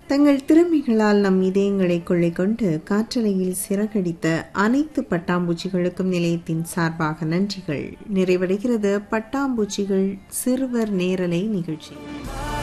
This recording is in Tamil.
தங்கள் திறமைகளால் நம் இதயங்களை கொள்ளை கொண்டு காற்றலையில் சிறகடித்த அனைத்து பட்டாம்பூச்சிகளுக்கும் நிலையத்தின் சார்பாக நன்றிகள். நிறைவடைகிறது பட்டாம்பூச்சிகள் சிறுவர் நேரலை நிகழ்ச்சி.